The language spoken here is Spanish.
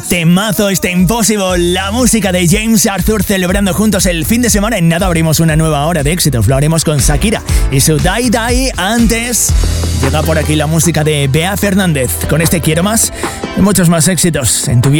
Temazo, Impossible, la música de James Arthur, celebrando juntos el fin de semana. En nada abrimos una nueva hora de éxitos. Lo haremos con Shakira y su Die Die. Antes llega por aquí la música de Bea Fernández con este Quiero Más y muchos más éxitos en tu vida.